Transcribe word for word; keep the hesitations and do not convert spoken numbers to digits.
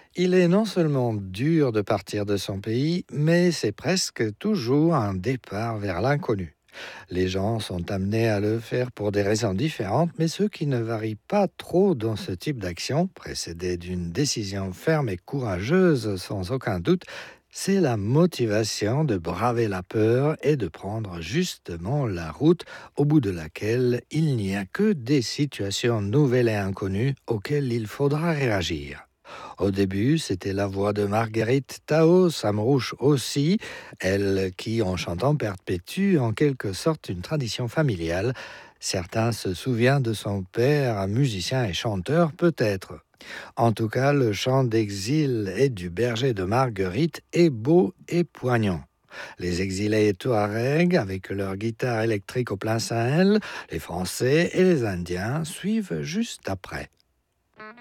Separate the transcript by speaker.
Speaker 1: Il est non seulement dur de partir de son pays, mais c'est presque toujours un départ vers l'inconnu. Les gens sont amenés à le faire pour des raisons différentes, mais ceux qui ne varient pas trop dans ce type d'action, précédés d'une décision ferme et courageuse sans aucun doute, c'est la motivation de braver la peur et de prendre justement la route au bout de laquelle il n'y a que des situations nouvelles et inconnues auxquelles il faudra réagir. Au début, c'était la voix de Marguerite Tao Samrouche aussi, elle qui, en chantant, perpétue en quelque sorte une tradition familiale. Certains se souviennent de son père, un musicien et chanteur peut-être. En tout cas, le chant d'exil et du berger de Marguerite est beau et poignant. Les exilés touaregs, avec leur guitare électrique au plein Sahel, les Français et les Indiens suivent juste après.